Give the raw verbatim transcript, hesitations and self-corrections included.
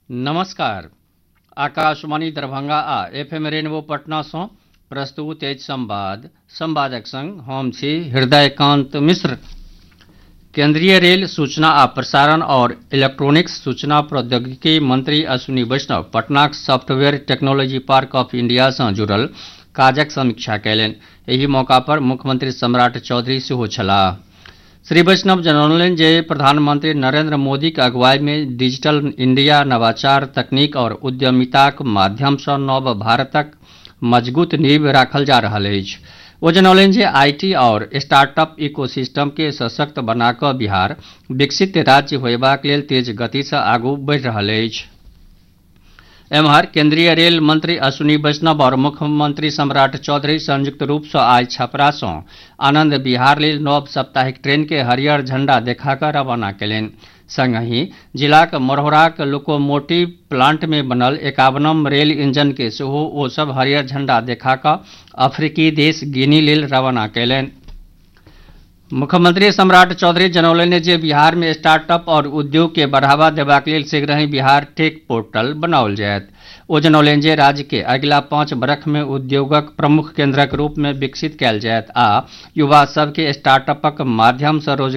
नमस्कार। आकाशवाणी दरभंगा आ F M rainbow Patna सँ प्रस्तुत अछि संवाद। संवादक संग हम छी हृदयकांत मिश्र। केंद्रीय रेल, सूचना आ प्रसारण और इलेक्ट्रॉनिक्स सूचना प्रौद्योगिकी मंत्री अश्विनी वैष्णव पटनाक software technology park of India सँ जुड़ल काजक समीक्षा कयलनि। एहि मौका पर मुख्यमंत्री सम्राट चौधरी सेहो छलाह। श्री वैष्णव जनौलनि जे प्रधानमंत्री नरेंद्र मोदीक अगुवाई में डिजिटल इंडिया, नवाचार, तकनीक और उद्यमिताक माध्यम सँ नव भारतक मजबूत नींव राखल जा रहल अछि। ओ जनौलनि जे आईटी और स्टार्टअप इकोसिस्टम के सशक्त बना कऽ बिहार विकसित राज्य होयबाक लेल तेज गति सँ आगू बढ़ि रहल अछि। एम्हर केंद्रीय रेल मंत्री अश्विनी वैष्णव और मुख्यमंत्री सम्राट चौधरी संयुक्त रूप सँ आइ छपरा सँ आनंद विहार लेल नव साप्ताहिक ट्रेन के हरियर झंडा देखा कऽ रवाना कयलनि। संगहि जिलाक मरौराक लोकोमोटिव प्लांट में बनल एकावनम रेल इंजन के सेहो ओ सभ हरियर झंडा देखा कऽ अफ्रीकी देश गिनी लेल रवाना कयलनि। मुख्यमंत्री सम्राट चौधरी जनौलनि जे बिहार में स्टार्टअप और उद्योग के बढ़ावा देबाक लेल शीघ्रहि बिहार टेक पोर्टल बनाओल जायत। ओ जनौलनि जे राज्य के अगिला पाँच बरख में उद्योगक प्रमुख केंद्रक रूप में विकसित कयल जायत आ युवा सभ के स्टार्टअपक माध्यम सँ रोजगार